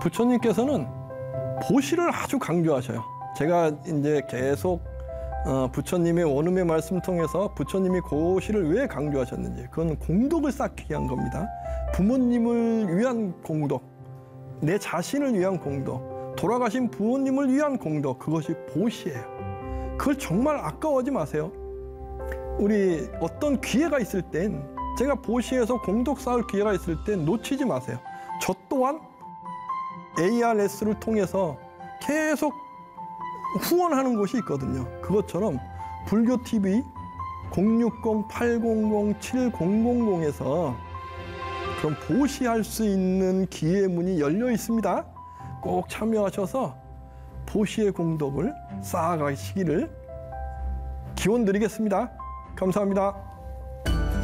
부처님께서는 보시를 아주 강조하셔요. 제가 이제 계속 부처님의 원음의 말씀 통해서 부처님이 고시를 왜 강조하셨는지, 그건 공덕을 쌓기 위한 겁니다. 부모님을 위한 공덕, 내 자신을 위한 공덕, 돌아가신 부모님을 위한 공덕, 그것이 보시예요. 그걸 정말 아까워하지 마세요. 우리 어떤 기회가 있을 땐, 제가 보시에서 공덕 쌓을 기회가 있을 땐 놓치지 마세요. 저 또한 ARS를 통해서 계속 후원하는 곳이 있거든요. 그것처럼 불교TV 060-800-7000에서 그럼 보시할 수 있는 기회 문이 열려 있습니다. 꼭 참여하셔서 보시의 공덕을 쌓아가시기를 기원드리겠습니다. 감사합니다.